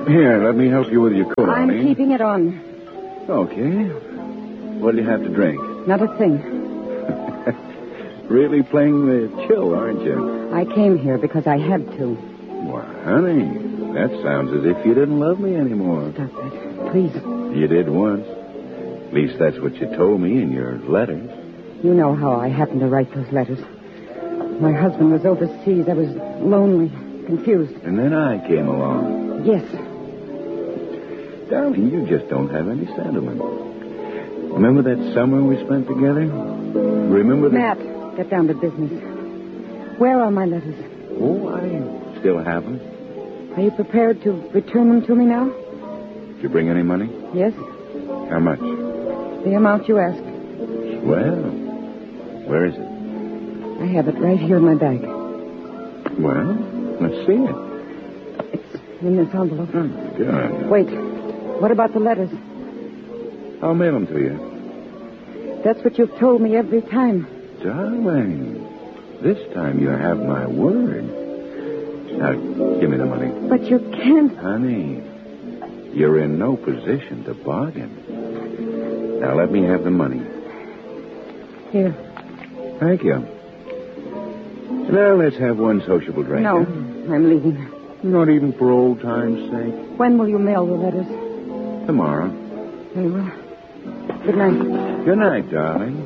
Here, let me help you with your coat, I'm Arnie. keeping it on. Okay. What'll you have to drink? Not a thing. Really playing the chill, aren't you? I came here because I had to. Why, honey, that sounds as if you didn't love me anymore. Stop that. Please. You did once. At least that's what you told me in your letters. You know how I happened to write those letters. My husband was overseas. I was lonely, confused. And then I came along. Yes. Darling, you just don't have any sentiment. Remember that summer we spent together? Remember that... Matt, get down to business. Where are my letters? Oh, I still have them. Are you prepared to return them to me now? Did you bring any money? Yes. How much? The amount you asked. Well, where is it? I have it right here in my bag. Well, let's see it. It's in this envelope. Oh, good. Wait. What about the letters? I'll mail them to you. That's what you've told me every time. Darling, this time you have my word. Now, give me the money. But you can't. Honey, you're in no position to bargain. Now, let me have the money. Here. Thank you. Now, let's have one sociable drink. No, huh? I'm leaving. Not even for old time's sake. When will you mail the letters? Tomorrow. Very well. Good night. Good night, darling.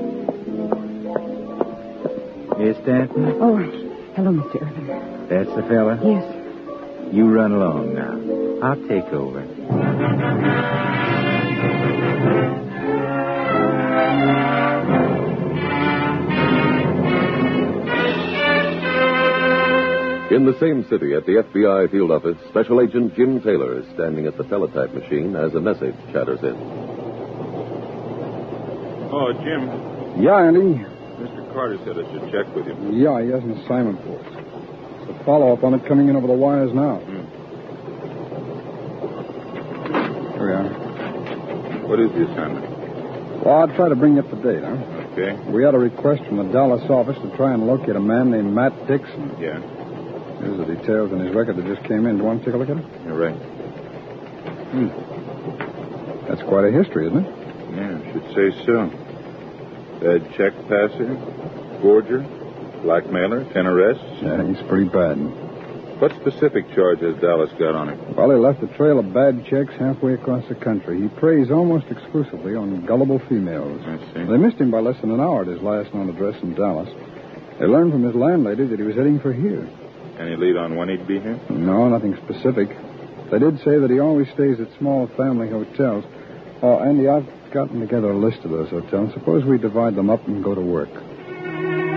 Yes, Stanton? Oh, hello, Mr. Irvin. That's the fella? Yes. You run along now. I'll take over. In the same city at the FBI field office, Special Agent Jim Taylor is standing at the teletype machine as a message chatters in. Oh, Jim. Yeah, Andy. Mr. Carter said I should check with you. Yeah, he has an assignment for us. It's a follow-up on it coming in over the wires now. Here we are. What is the assignment? Well, I'll try to bring you up to date, huh? Okay. We had a request from the Dallas office to try and locate a man named Matt Dixon. Yeah. Here's the details in his record that just came in. Do you want to take a look at it? You're right. That's quite a history, isn't it? Yeah, I should say so. Bad check passer, forger, blackmailer, 10 arrests. Yeah, he's pretty bad. What specific charge has Dallas got on him? Well, he left a trail of bad checks halfway across the country. He preys almost exclusively on gullible females. I see. They missed him by less than an hour at his last known address in Dallas. They learned from his landlady that he was heading for here. Any lead on when he'd be here? No, nothing specific. They did say that he always stays at small family hotels. Oh, Andy, I've gotten together a list of those hotels. Suppose we divide them up and go to work.